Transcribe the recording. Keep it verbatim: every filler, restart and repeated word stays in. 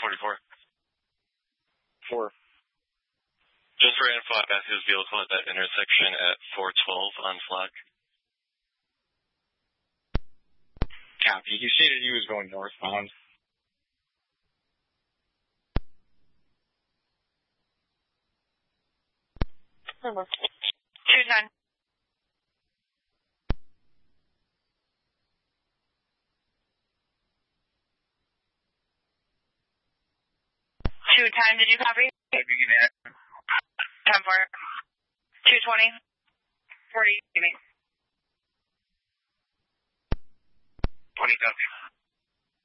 forty-four. Four. Just for info, I got his vehicle at that intersection at four twelve on Flock. Copy. He stated he was going northbound. Two ten. Two ten. Did you copy? Ten four. Two twenty. Forty. Give me. Twenty copy.